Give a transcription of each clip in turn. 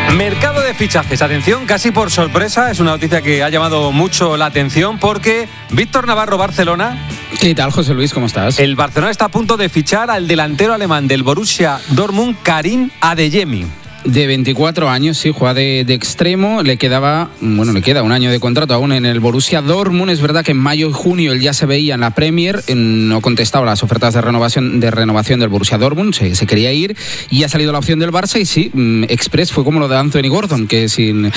Mercado de fichajes, atención, casi por sorpresa, es una noticia que ha llamado mucho la atención porque Víctor Navarro, Barcelona. ¿Qué tal, José Luis? ¿Cómo estás? El Barcelona está a punto de fichar al delantero alemán del Borussia Dortmund, Karim Adeyemi. De 24 años, sí, juega de extremo, le queda un año de contrato aún en el Borussia Dortmund. Es verdad que en mayo y junio él ya se veía en la Premier, no contestaba las ofertas de renovación del Borussia Dortmund, se quería ir y ha salido la opción del Barça y sí, express, fue como lo de Anthony Gordon, que sin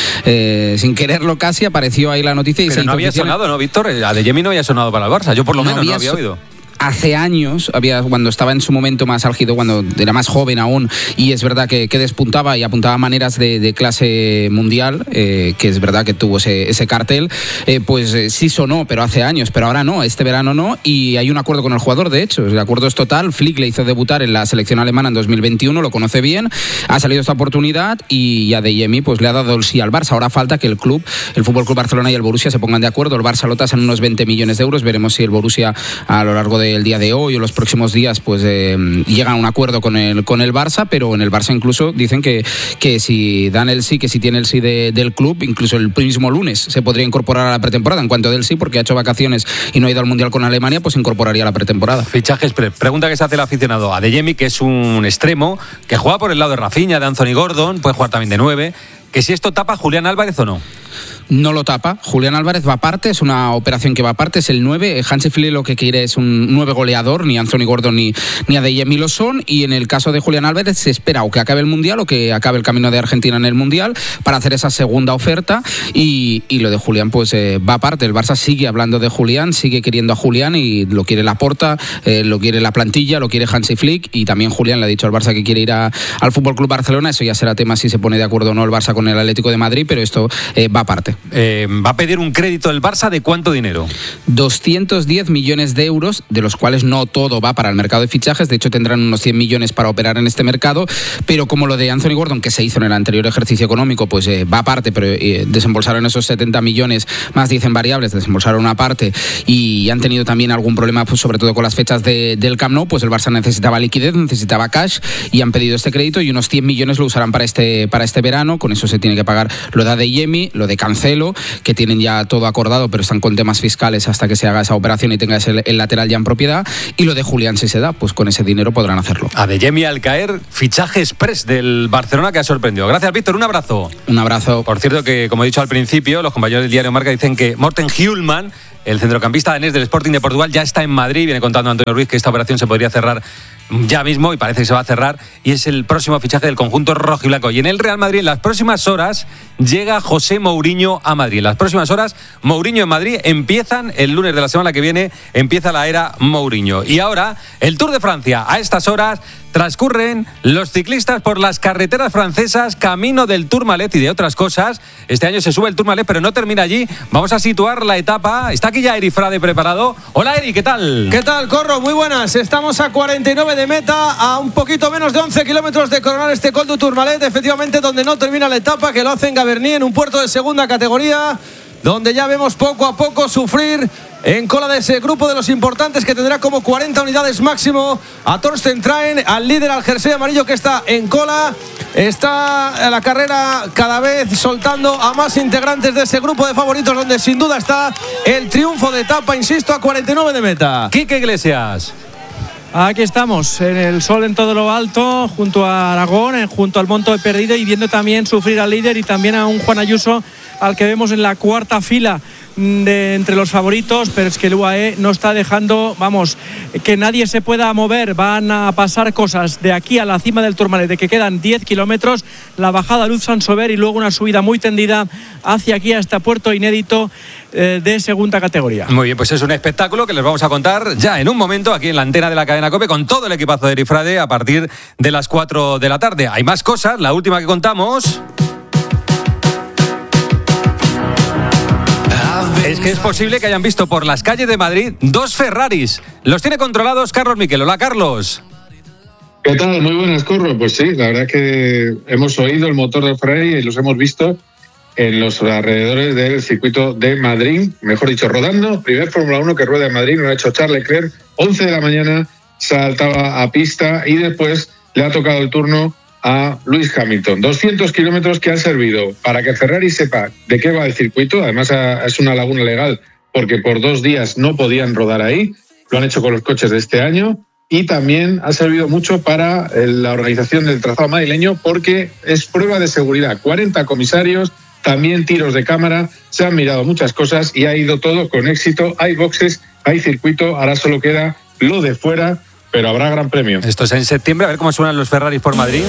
quererlo casi apareció ahí la noticia. Pero no había sonado, ¿no, Víctor? Adeyemi no había sonado para el Barça, yo por lo menos no había oído. Hace años, cuando estaba en su momento más álgido, cuando era más joven aún, y es verdad que despuntaba y apuntaba maneras de clase mundial, que es verdad que tuvo ese cartel, pues sí sonó, pero hace años, pero ahora no, este verano no, y hay un acuerdo con el jugador, de hecho, el acuerdo es total. Flick le hizo debutar en la selección alemana en 2021, lo conoce bien, ha salido esta oportunidad y Adeyemi pues le ha dado el sí al Barça. Ahora falta que el Fútbol Club Barcelona y el Borussia se pongan de acuerdo. El Barça lo tasa en unos 20 millones de euros, veremos si el Borussia a lo largo del día de hoy o los próximos días pues llegan a un acuerdo con el Barça, pero en el Barça incluso dicen que si dan el sí, que si tiene el sí del club, incluso el mismo lunes se podría incorporar a la pretemporada. En cuanto del sí, porque ha hecho vacaciones y no ha ido al Mundial con Alemania, pues incorporaría a la pretemporada. Fichajes, pregunta que se hace el aficionado. Adeyemi, que es un extremo, que juega por el lado de Rafinha, de Anthony Gordon, puede jugar también de 9, que si esto tapa Julián Álvarez o no. No lo tapa. Julián Álvarez va aparte, es una operación que va aparte, es el 9. Hansi Flick lo que quiere es un 9 goleador, ni Anthony Gordon ni Adeyemi lo son, y en el caso de Julián Álvarez se espera o que acabe el Mundial o que acabe el camino de Argentina en el Mundial para hacer esa segunda oferta, y lo de Julián pues va aparte. El Barça sigue hablando de Julián, sigue queriendo a Julián y lo quiere Laporta, lo quiere la plantilla, lo quiere Hansi Flick, y también Julián le ha dicho al Barça que quiere ir al FC Barcelona. Eso ya será tema si se pone de acuerdo o no el Barça con el Atlético de Madrid, pero esto va aparte. Va a pedir un crédito el Barça ¿de cuánto dinero? 210 millones de euros, de los cuales no todo va para el mercado de fichajes. De hecho tendrán unos 100 millones para operar en este mercado, pero como lo de Anthony Gordon, que se hizo en el anterior ejercicio económico, pues va aparte, pero desembolsaron esos 70 millones más 10 en variables, desembolsaron una parte y han tenido también algún problema, pues sobre todo con las fechas del Camp Nou. Pues el Barça necesitaba liquidez, necesitaba cash y han pedido este crédito, y unos 100 millones lo usarán para este verano. Con eso se tiene que pagar lo de Adeyemi, lo de Cancelo, que tienen ya todo acordado, pero están con temas fiscales hasta que se haga esa operación y tenga el lateral ya en propiedad, y lo de Julián, si se da, pues con ese dinero podrán hacerlo. Adeyemi al caer, fichaje express del Barcelona que ha sorprendido. Gracias, Víctor, un abrazo. Un abrazo. Por cierto que, como he dicho al principio, los compañeros del diario Marca dicen que Morten Hjulmand, el centrocampista danés del Sporting de Portugal, ya está en Madrid. Viene contando Antonio Ruiz que esta operación se podría cerrar ya mismo, y parece que se va a cerrar, y es el próximo fichaje del conjunto rojiblanco. Y en el Real Madrid, en las próximas horas, llega José Mourinho a Madrid. En las próximas horas, Mourinho en Madrid. Empiezan el lunes de la semana que viene, empieza la era Mourinho. Y ahora, el Tour de Francia. A estas horas transcurren los ciclistas por las carreteras francesas, camino del Tourmalet y de otras cosas. Este año se sube el Tourmalet, pero no termina allí. Vamos a situar la etapa. Está aquí ya Eri Frade preparado. Hola, Eri, ¿qué tal? ¿Qué tal, Corro? Muy buenas. Estamos a 49 de meta, a un poquito menos de 11 kilómetros de coronar este Col du Tourmalet, efectivamente donde no termina la etapa, que lo hace en Gaverny, en un puerto de segunda categoría, donde ya vemos poco a poco sufrir en cola de ese grupo de los importantes, que tendrá como 40 unidades máximo a Thorsten Traen, al líder, al jersey amarillo, que está en cola. Está la carrera cada vez soltando a más integrantes de ese grupo de favoritos, donde sin duda está el triunfo de etapa, insisto, a 49 de meta. Quique Iglesias. Aquí estamos, en el sol en todo lo alto, junto a Aragón, junto al Monto de Perdido, y viendo también sufrir al líder y también a un Juan Ayuso, al que vemos en la cuarta fila entre los favoritos, pero es que el UAE no está dejando, que nadie se pueda mover. Van a pasar cosas de aquí a la cima del Tourmalet, de que quedan 10 kilómetros, la bajada a Luz Saint-Sauveur y luego una subida muy tendida hacia aquí, hasta Puerto Inédito de segunda categoría. Muy bien, pues es un espectáculo que les vamos a contar ya en un momento aquí en la antena de la cadena COPE con todo el equipazo de Eri Frade a partir de las 4 de la tarde. Hay más cosas, la última que contamos es que es posible que hayan visto por las calles de Madrid 2 Ferraris. Los tiene controlados Carlos Miquel. Hola, Carlos. ¿Qué tal? Muy buenas, Corro. Pues sí, la verdad es que hemos oído el motor del Ferrari y los hemos visto en los alrededores del circuito de Madrid, mejor dicho, rodando. Primer Fórmula 1 que rueda en Madrid, lo ha hecho Charles Leclerc, 11 de la mañana, saltaba a pista y después le ha tocado el turno a Lewis Hamilton. 200 kilómetros que han servido para que Ferrari sepa de qué va el circuito. Además, es una laguna legal porque por 2 días no podían rodar ahí. Lo han hecho con los coches de este año. Y también ha servido mucho para la organización del trazado madrileño porque es prueba de seguridad. 40 comisarios, también tiros de cámara, se han mirado muchas cosas y ha ido todo con éxito. Hay boxes, hay circuito, ahora solo queda lo de fuera, pero habrá gran premio. Esto es en septiembre, a ver cómo suenan los Ferraris por Madrid.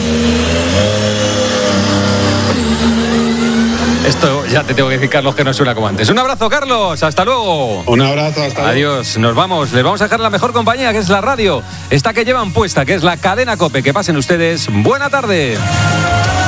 Esto ya te tengo que decir, Carlos, que no suena como antes. Un abrazo, Carlos, hasta luego. Un abrazo, hasta luego. Adiós, nos vamos. Les vamos a dejar la mejor compañía, que es la radio. Esta que llevan puesta, que es la cadena COPE. Que pasen ustedes buena tarde.